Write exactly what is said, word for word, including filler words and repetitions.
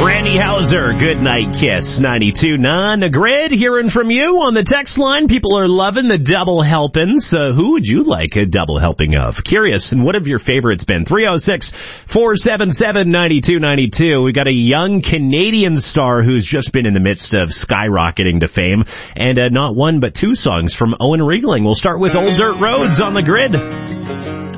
Randy Hauser, Good Night Kiss, ninety-two point nine. The Grid, hearing from you on the text line. People are loving the double helpings. Uh, who would you like a double helping of? Curious, and what have your favorites been? three oh six, four seven seven, nine two nine two. We got a young Canadian star who's just been in the midst of skyrocketing to fame. And uh, not one, but two songs from Owen Riegling. We'll start with Old Dirt Roads on the Grid.